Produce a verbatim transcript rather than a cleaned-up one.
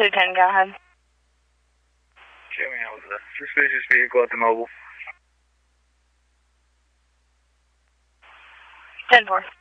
two ten, go ahead. Jimmy, I was a suspicious vehicle at the mobile. ten four.